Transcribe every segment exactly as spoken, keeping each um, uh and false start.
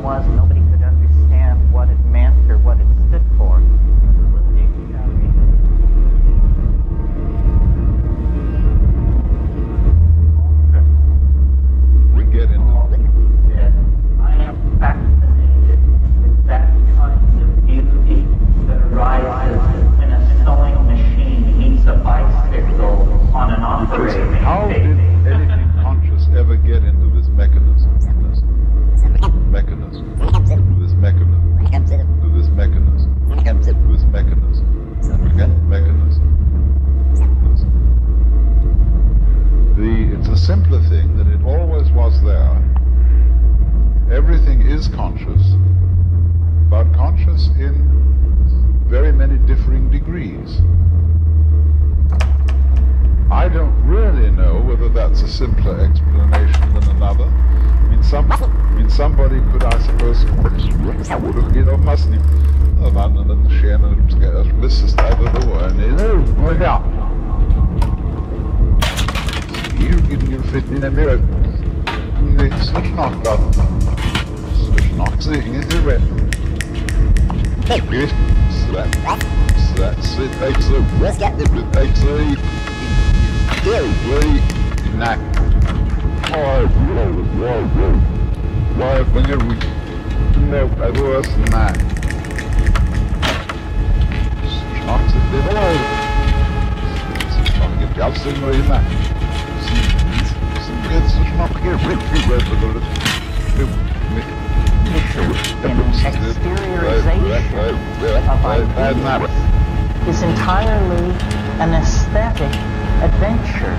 was, nobody could understand what it meant or what it stood for. We get into I am fascinated with that kind of beauty that arises when a sewing machine meets a bicycle on an operating how did table. anything conscious ever get into this mechanism? This mechanism. This mechanism. To this mechanism. To this mechanism. Again, mechanism. This. The, it's a simpler thing that it always was there. Everything is conscious, but conscious in very many differing degrees. I don't really know whether that's a simpler explanation than another. I mean, some, I mean somebody could, I suppose, you know, mustn't he? Mannen tjänar lyssest över våren. Vad ja? You're you fit in a mirror. It's not that. It's not saying it is red. Good. So that, so that's it. Takes a. Let's get the. It takes a. Very, very. Nah. Oh, whoa, whoa, whoa. Why, when you're weak. No, I was not. Snart det det var. Snart jag alltså nu i mig. Sen så snart jag riktigt rädd för det. Exteriorization of ideas is entirely an aesthetic adventure.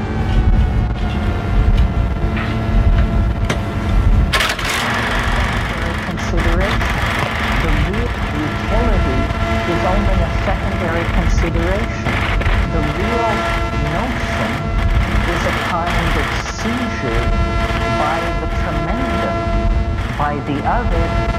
Consideration. The real utility is only a secondary consideration. The real notion is a kind of seizure by the tremendum, by the other